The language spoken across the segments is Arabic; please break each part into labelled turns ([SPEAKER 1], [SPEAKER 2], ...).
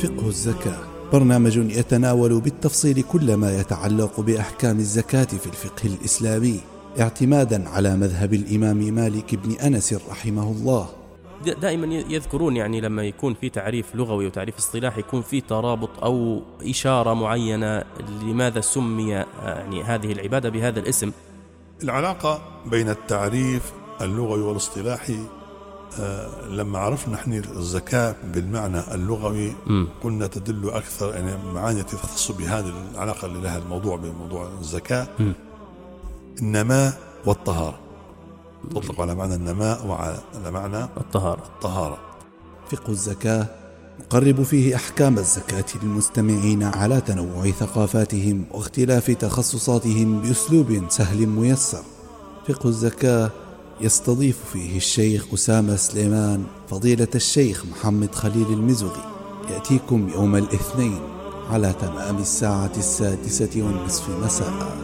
[SPEAKER 1] فقه الزكاة، برنامج يتناول بالتفصيل كل ما يتعلق بأحكام الزكاة في الفقه الإسلامي، اعتمادا على مذهب الإمام مالك بن أنس رحمه الله.
[SPEAKER 2] دائما يذكرون يعني لما يكون في تعريف لغوي وتعريف اصطلاحي يكون في ترابط أو إشارة معينة لماذا سمي يعني هذه العبادة بهذا الاسم.
[SPEAKER 3] العلاقة بين التعريف اللغوي والاصطلاحي، لما عرفنا نحن الزكاة بالمعنى اللغوي قلنا تدل أكثر يعني معاني تختص بهذه العلاقة اللي لها الموضوع بموضوع الزكاة. النماء والطهارة، تطلق على معنى النماء وعلى معنى الطهارة.
[SPEAKER 1] فقه الزكاة نقرب فيه أحكام الزكاة للمستمعين على تنوع ثقافاتهم واختلاف تخصصاتهم بأسلوب سهل ميسر. فقه الزكاة يستضيف فيه الشيخ أسامة سليمان فضيلة الشيخ محمد خليل المزغي، يأتيكم يوم الاثنين على تمام الساعة 6:30 مساء.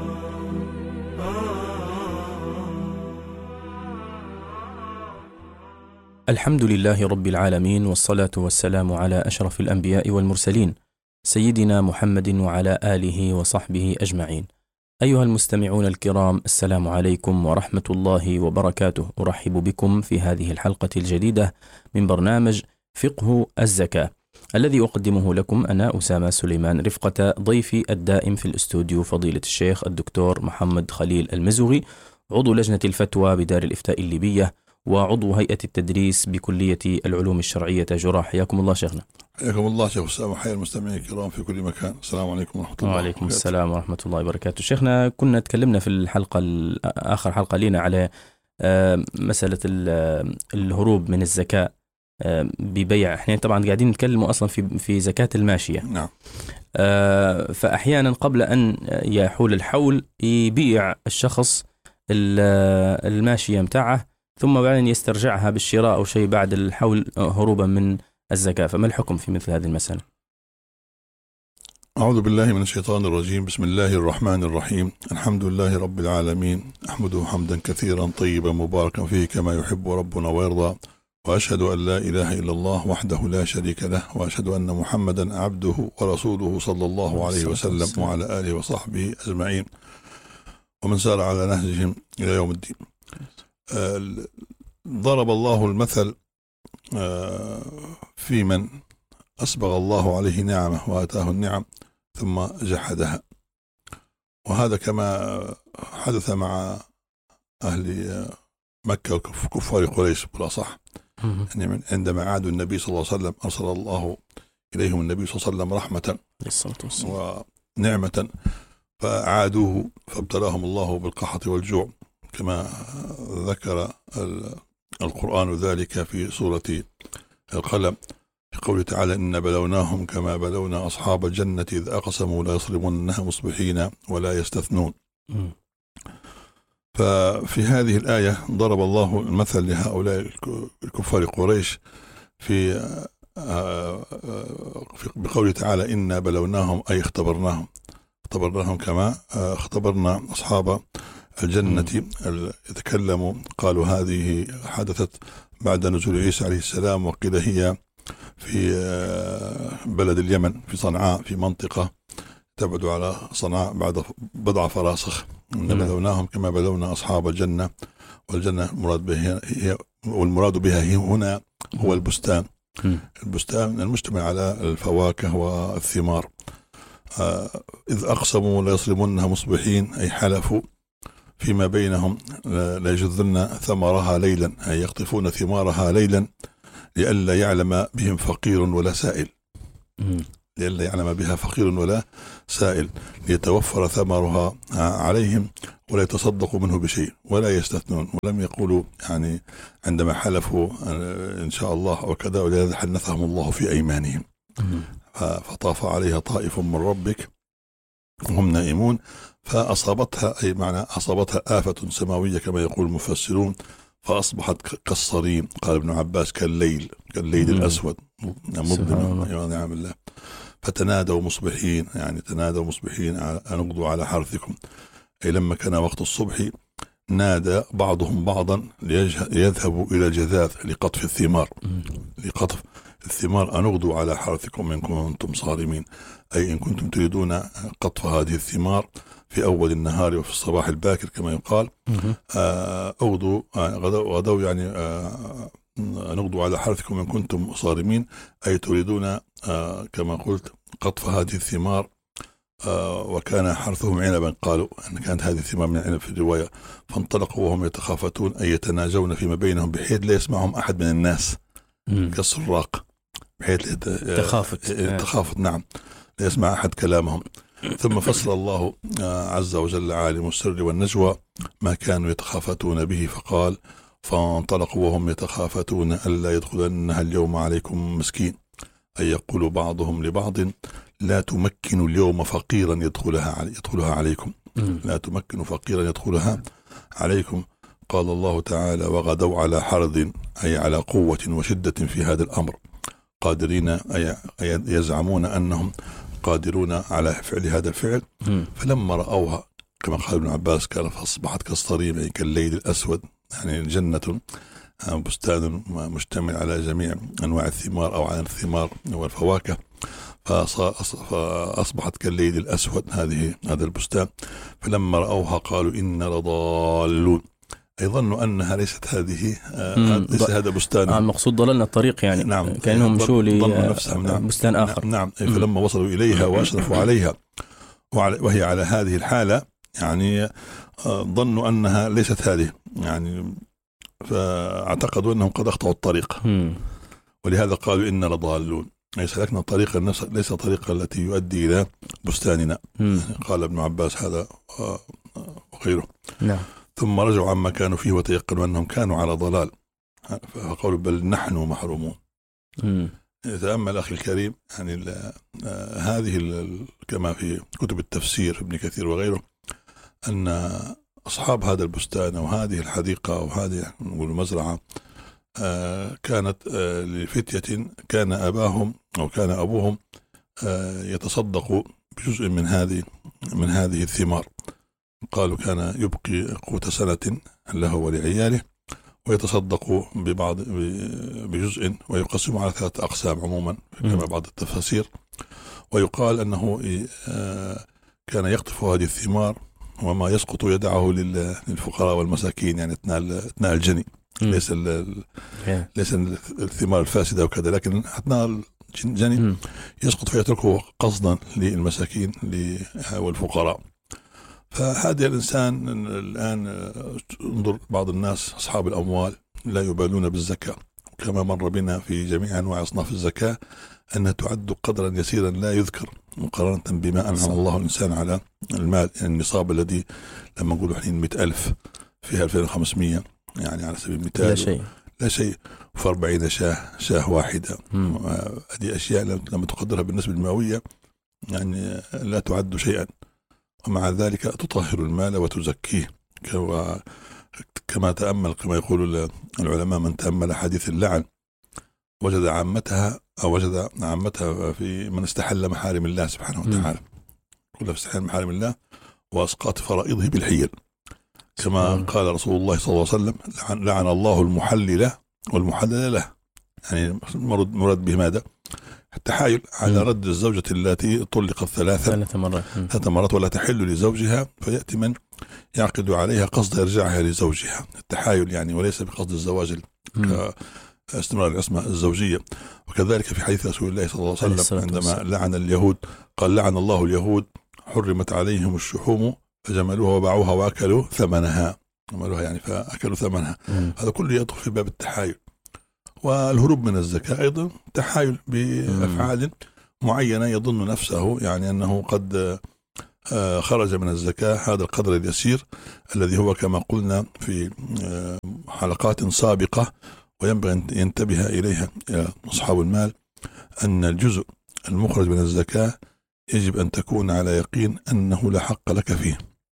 [SPEAKER 2] الحمد لله رب العالمين، والصلاة والسلام على أشرف الأنبياء والمرسلين سيدنا محمد وعلى آله وصحبه أجمعين. أيها المستمعون الكرام، السلام عليكم ورحمة الله وبركاته. أرحب بكم في هذه الحلقة الجديدة من برنامج فقه الزكاة الذي أقدمه لكم أنا أسامة سليمان رفقة ضيفي الدائم في الاستوديو فضيلة الشيخ الدكتور محمد خليل المزغي، عضو لجنة الفتوى بدار الإفتاء الليبية وعضو هيئة التدريس بكلية العلوم الشرعية جراح. حياكم الله شيخنا.
[SPEAKER 3] حياكم الله شيخ أسامة، وحيا المستمعين الكرام في كل مكان. السلام عليكم ورحمة الله.
[SPEAKER 2] وعليكم السلام ورحمة الله وبركاته. شيخنا، كنا تكلمنا في الحلقة آخر حلقة لنا على مسألة الهروب من الزكاة ببيع. احنا طبعا قاعدين نتكلموا أصلا في زكاة الماشية.
[SPEAKER 3] نعم.
[SPEAKER 2] فأحيانا قبل أن يحول الحول يبيع الشخص الماشية متاعه، ثم بعدين يسترجعها بالشراء أو شيء بعد الحول هروبا من الزكاة. فما الحكم في مثل هذه المسألة؟
[SPEAKER 3] أعوذ بالله من الشيطان الرجيم. بسم الله الرحمن الرحيم. الحمد لله رب العالمين، أحمده حمدا كثيرا طيبا مباركا فيه كما يحب ربنا ويرضى، وأشهد أن لا إله إلا الله وحده لا شريك له، وأشهد أن محمدا عبده ورسوله صلى الله عليه وسلم وعلى آله وصحبه أجمعين ومن سار على نهجهم إلى يوم الدين. ضرب الله المثل في من أسبغ الله عليه نعمه وآتاه النعم ثم جحدها، وهذا كما حدث مع أهل مكة وكفار قريش بالأصح. يعني عندما عادوا النبي صلى الله عليه وسلم أرسل الله إليهم النبي صلى الله عليه وسلم رحمة ونعمة، فعادوه فابتلاهم الله بالقحط والجوع كما ذكر القرآن ذلك في سورة القلم في قوله تعالى: إن بلوناهم كما بلونا أصحاب الجنة إذ أقسموا لا يصرمونها مصبحين ولا يستثنون. ففي هذه الآية ضرب الله المثل لهؤلاء الكفار قريش في بقوله تعالى: إن بلوناهم أي اختبرناهم كما اختبرنا أصحاب الجنة. يتكلموا قالوا هذه حدثت بعد نزول عيسى عليه السلام، وقيل هي في بلد اليمن في صنعاء، في منطقة تبعد على صنعاء بعد بضع فراسخ. بلوناهم كما بلونا أصحاب الجنة، والجنة والمراد بها هنا هو البستان. البستان المجتمع على الفواكه والثمار. إذ أقسموا لا يصرمونها مصبحين أي حلفوا فيما بينهم لا يجذلن ثمرها ليلا، أي يقطفون ثمارها ليلا لئلا يعلم بهم فقير ولا سائل، لئلا يعلم بها فقير ولا سائل، ليتوفر ثمرها عليهم ولا يتصدقوا منه بشيء ولا يستثنون. ولم يقولوا يعني عندما حلفوا إن شاء الله أو كذا، ولهذا حنثهم الله في أيمانهم. فطاف عليها طائف من ربك وهم نائمون فأصابتها، أي معنى أصابتها آفة سماوية كما يقول المفسرون، فأصبحت كالصريم. قال ابن عباس كالليل الأسود مظلما. نعم الله. فتنادوا مصبحين، يعني تنادوا مصبحين أن اغدوا على حرثكم، أي لما كان وقت الصبح نادى بعضهم بعضا ليذهبوا إلى الجذاذ لقطف الثمار، لقطف الثمار أن اغدوا على حرثكم إن كنتم صارمين، أي إن كنتم تريدون قطف هذه الثمار في أول النهار وفي الصباح الباكر كما يقال. اغدوا غدوا يعني نغدوا على حرثكم إن كنتم صارمين، أي تريدون كما قلت قطف هذه الثمار. وكان حرثهم عنبا، قالوا أن كانت هذه الثمار من العنب في الرواية. فانطلقوا وهم يتخافتون، أي يتناجون فيما بينهم بحيث لا يسمعهم أحد من الناس كالسراق، بحيث تخافت نعم لا يسمع أحد كلامهم. ثم فصل الله عز وجل عالم السر والنجوى ما كانوا يتخافتون به، فقال فانطلقوا وهم يتخافتون ألا يدخلنها اليوم عليكم مسكين، أي يقول بعضهم لبعض لا تمكنوا اليوم فقيرا يدخلها عليكم، لا تمكنوا فقيرا يدخلها عليكم. قال الله تعالى وغدوا على حرد، أي على قوة وشدة في هذا الأمر، قادرين أي يزعمون أنهم قادرون على فعل هذا الفعل. فلما رأوها كما قال ابن عباس كان فأصبحت كالصريم، أي كالليل الأسود، يعني جنة بستان مشتمل على جميع أنواع الثمار أو على الثمار والفواكه، فأصبحت كالليل الأسود هذا البستان. فلما رأوها قالوا إن لضالون، أي ظنوا أنها ليست هذه ليس هذا بستان.
[SPEAKER 2] المقصود ضللنا الطريق يعني.
[SPEAKER 3] نعم
[SPEAKER 2] كأنهم مشوا بستان آخر.
[SPEAKER 3] نعم فلما وصلوا إليها وأشرفوا عليها وهي على هذه الحالة، يعني ظنوا أنها ليست هذه، يعني فاعتقدوا أنهم قد أخطأوا الطريق. ولهذا قالوا إن لضالون، أي سلكنا طريقا ليس طريقا التي يؤدي إلى بستاننا. قال ابن عباس هذا وغيره.
[SPEAKER 2] نعم.
[SPEAKER 3] ثم رجعوا عما كانوا فيه وتيقنوا أنهم كانوا على ضلال، فقالوا بل نحن محرومون. تأمل أخي الكريم، يعني هذه كما في كتب التفسير ابن كثير وغيره، أن أصحاب هذا البستان أو هذه الحديقة أو هذه المزرعة كانت لفتية كان أباهم أو كان أبوهم يتصدق بجزء من هذه الثمار. قالوا كان يبقي قوت سنة له ولعياله، ويتصدق بجزء ويقسم على 3 أقسام عموما كما بعض التفاسير. ويقال أنه كان يقطف هذه الثمار وما يسقط يدعه للفقراء والمساكين، يعني أثناء الجني، ليس الثمار الفاسدة وكذا، لكن أثناء الجني يسقط فيتركه قصدا للمساكين والفقراء. فهذا الإنسان الآن انظر بعض الناس أصحاب الأموال لا يبالون بالزكاة، كما مر بنا في جميع أنواع أصناف الزكاة أنها تعد قدرا يسيرا لا يذكر مقارنة بما أنعم الله الإنسان على المال. يعني النصاب الذي لما نقول حين 100,000 فيها 2500 يعني على سبيل المثال لا شيء، في 40 شاه واحدة. هذه أشياء لما تقدرها بالنسبة المئوية يعني لا تعد شيئا، ومع ذلك تطهر المال وتزكيه. كما تأمل كما يقول العلماء من تأمل حديث اللعن وجد عامتها في من استحل محارم الله سبحانه وتعالى، كل استحل محارم الله وأسقاط فرائضه بالحيل، كما قال رسول الله صلى الله عليه وسلم لعن الله المحلل والمحلل له. يعني مراد به ماذا؟ التحايل على رد الزوجة التي طلقت 3 مرات ولا تحل لزوجها، فيأتي من يعقد عليها قصد إرجاعها لزوجها، التحايل يعني، وليس بقصد الزواج كاستمرار العصمة الزوجية. وكذلك في حديث رسول الله صلى الله عليه وسلم عندما لعن اليهود قال لعن الله اليهود حرمت عليهم الشحوم فجملوها وباعوها وأكلوا ثمنها، يعني فأكلوا ثمنها. هذا كله يدخل في باب التحايل. والهروب من الزكاة أيضا تحايل بأفعال معينة يظن نفسه يعني أنه قد خرج من الزكاة هذا القدر اليسير الذي هو كما قلنا في حلقات سابقة وينبغي أن ينتبه إليها أصحاب المال، أن الجزء المخرج من الزكاة يجب أن تكون على يقين أنه لا حق لك فيه.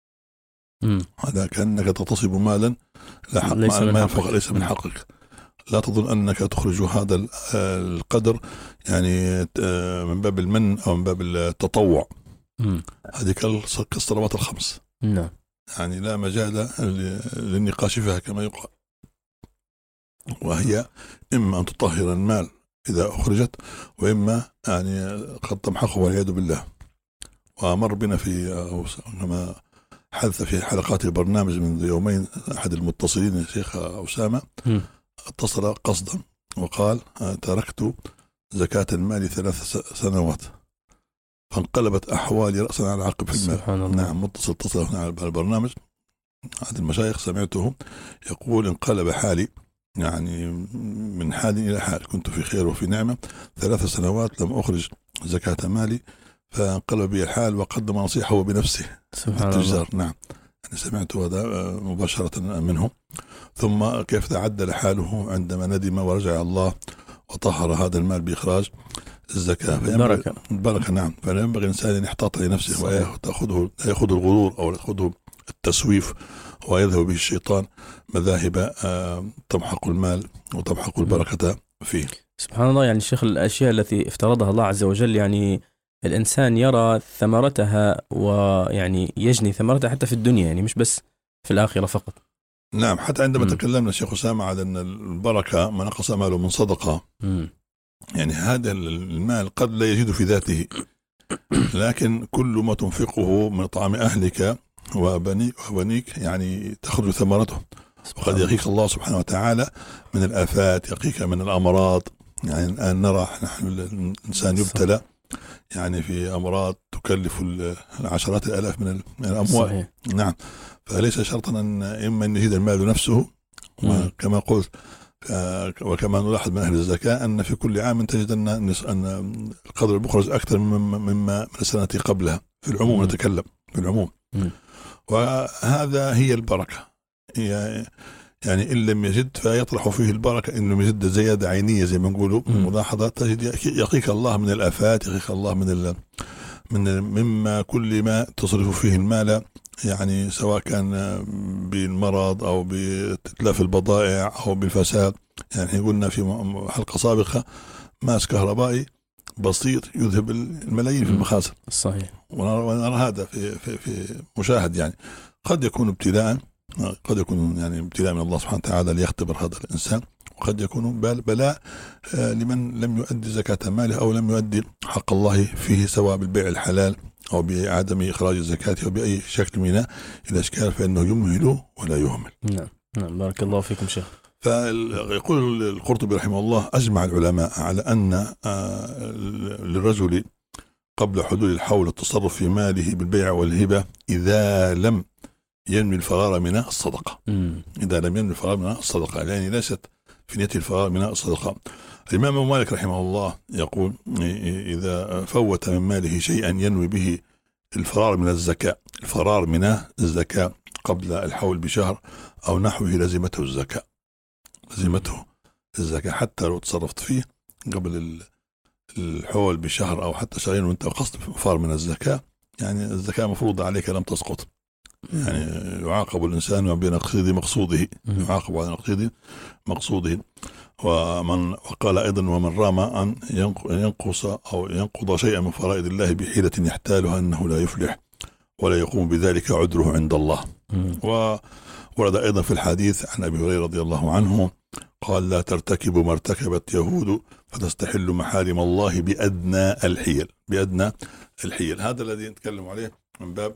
[SPEAKER 3] هذا كأنك تتصب مالا لا حق ليس من حقك. لا تظن أنك تخرج هذا القدر يعني من باب المن أو من باب التطوع. هذه كالصلوات الخمس، يعني لا مجال للنقاش فيها كما يقال. وهي إما أن تطهر المال إذا أخرجت، وإما يعني قد تمحقه والعياذ بالله. ومر بنا كما حدث في حلقات البرنامج منذ يومين أحد المتصلين الشيخ أسامة اتصل قصدا وقال تركت زكاة المال 3 سنوات فانقلبت أحوالي رأسا على عقب في المال.
[SPEAKER 2] سبحان الله.
[SPEAKER 3] نعم، اتصل هنا على البرنامج أحد المشايخ سمعته يقول انقلب حالي، يعني من حال إلى حال، كنت في خير وفي نعمة 3 سنوات لم أخرج زكاة مالي فانقلب بي الحال وقدم نصيحه بنفسه
[SPEAKER 2] سبحان
[SPEAKER 3] التجار.
[SPEAKER 2] الله.
[SPEAKER 3] نعم، أنا سمعت هذا مباشرة منه. ثم كيف تعدل حاله عندما ندم ورجع الله وطهر هذا المال بإخراج الزكاة. البركة. نعم، فينبغي الإنسان أن يحتاط لنفسه ولا يأخذ الغرور أو يأخذ التسويف ويذهب به الشيطان مذاهب تمحق المال وتمحق البركة فيه.
[SPEAKER 2] سبحان الله. يعني الشيخ، الأشياء التي افترضها الله عز وجل يعني الإنسان يرى ثمرتها ويعني يجني ثمرتها حتى في الدنيا، يعني مش بس في الآخرة فقط.
[SPEAKER 3] نعم، حتى عندما تكلمنا الشيخ أسامة على أن البركة ما نقص ماله من صدقة، يعني هذا المال قد لا يجد في ذاته، لكن كل ما تنفقه من طعام أهلك وبنيك يعني تخرج ثمرته. وقد يقيك الله سبحانه وتعالى من الآفات، يقيك من الأمراض. يعني الآن نرى نحن الإنسان يبتلى يعني في أمراض تكلف العشرات الآلاف من الأموال.
[SPEAKER 2] صحيح.
[SPEAKER 3] نعم، فليس شرطا أن إما أن يزيد المال نفسه، وكما قلت وكما نلاحظ من أهل الزكاة أن في كل عام تجد أن القدر المخرج أكثر مما من السنة قبلها. في العموم نتكلم في العموم. وهذا هي البركة، يعني إن لم يزد فيطرح فيه البركة، إن لم يزد زيادة عينية زي ما نقولوا. ملاحظة تجد يقيك الله من الآفات، يقيك الله مما كل ما تصرف فيه المال، يعني سواء كان بالمرض أو بتتلاف البضائع أو بالفساد. يعني قلنا في حلقة سابقة ماس كهربائي بسيط يذهب الملايين في المخازن.
[SPEAKER 2] صحيح.
[SPEAKER 3] ونرى هذا في مشاهد. يعني قد يكون ابتلاء، قد يكون يعني ابتلاء من الله سبحانه وتعالى ليختبر هذا الإنسان، وقد يكون بلاء لمن لم يؤدي زكاة ماله أو لم يؤدي حق الله فيه، سواء بالبيع الحلال أو بعدم إخراج الزكاة أو بأي شكل من الأشكال، فإنه يمهل ولا يهمل.
[SPEAKER 2] نعم، بارك الله فيكم شيخ.
[SPEAKER 3] فيقول القرطبي رحمه الله أجمع العلماء على أن للرجل قبل حدود الحول التصرف في ماله بالبيع والهبة إذا لم ينمي الفرار من الصدقة. إذا لم ينمي الفرار من الصدقة، يعني ليست في نية الفرار من الصدقة. الإمام مالك رحمه الله يقول إذا فوت من ماله شيئا ينوي به الفرار من الزكاة، الفرار من الزكاة قبل الحول بشهر أو نحوه، لزمته الزكاة، لزمته الزكاة حتى لو تصرفت فيه قبل الحول بشهر أو حتى شهرين وأنت قصد فرار من الزكاة، يعني الزكاة مفروضة عليك لم تسقط. يعني يعاقب الإنسان بنقيض مقصوده، يعاقب على نقيض مقصوده. وقال أيضا ومن رام أن ينقص أو ينقض شيئا من فرائض الله بحيلة يحتالها أنه لا يفلح ولا يقوم بذلك عذره عند الله. وورد أيضا في الحديث عن أبي هريرة رضي الله عنه قال لا ترتكبوا ما ارتكبت يهود فتستحلوا محارم الله بأدنى الحيل. بأدنى الحيل هذا الذي نتكلم عليه من باب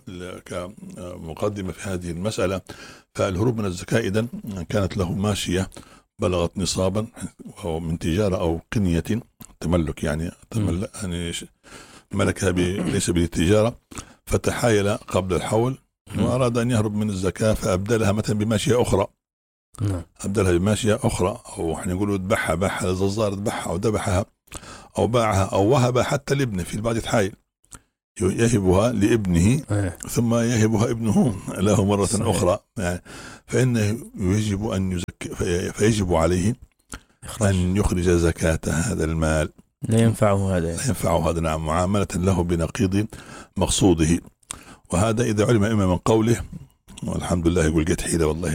[SPEAKER 3] كمقدمة في هذه المسألة. فالهروب من الزكاة إذن كانت له ماشية بلغت نصابا أو من تجارة أو قنية تملك، يعني ملكها ليس بالتجارة، فتحايل قبل الحول وأراد أن يهرب من الزكاة فأبدلها مثلا بماشية أخرى. أبدلها بماشية أخرى، أو احنا نقولوا ذبحها، باعها الززار، ذبحها أو ذبحها أو باعها أو وهبها حتى لابنه. في البعض يتحايل يهبها لابنه ثم يهبها ابنه له مرة أخرى، يعني فإنه يجب أن يزكي، فيجب عليه أن يخرج زكاة هذا المال.
[SPEAKER 2] لا ينفعه هذا،
[SPEAKER 3] لا ينفعه هذا، نعم، معاملة له بنقيض مقصوده. وهذا إذا علم إما من قوله والحمد لله يقول جت حيلة والله